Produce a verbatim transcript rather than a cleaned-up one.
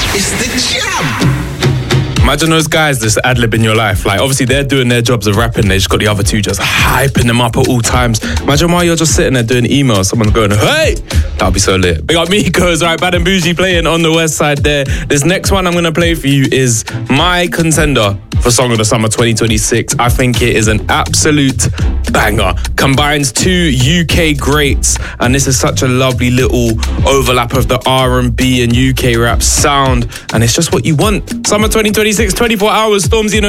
It's the jam. Imagine those guys just ad-lib in your life. Like, obviously, they're doing their jobs of rapping. They just got the other two just hyping them up at all times. Imagine while you're just sitting there doing emails, someone's going, hey! That'll be so lit. Big up Migos, right? Bad and Bougie playing on the west side there. This next one I'm going to play for you is my contender for Song of the Summer twenty twenty-six. I think it is an absolute banger. Combines two U K greats, and this is such a lovely little overlap of the R and B and U K rap sound, and it's just what you want. Summer twenty twenty-six, twenty-four hours, Stormzy.